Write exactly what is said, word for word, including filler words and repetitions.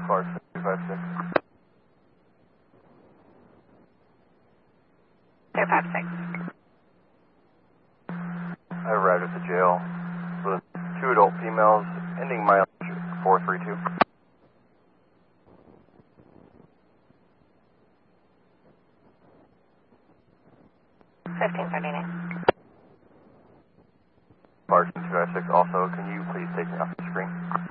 Clarkson two five six. two five six. I arrived at the jail with two adult females, ending mileage four three two. fifteen thirty-nine. Clarkson two five six also, can you please take me off the screen?